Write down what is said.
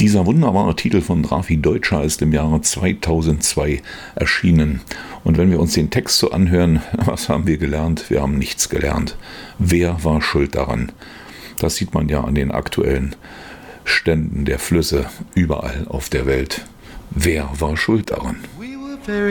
Dieser wunderbare Titel von Drafi Deutscher ist im Jahre 2002 erschienen. Und wenn wir uns den Text so anhören, was haben wir gelernt? Wir haben nichts gelernt. Wer war schuld daran? Das sieht man ja an den aktuellen Ständen der Flüsse überall auf der Welt. Wer war schuld daran?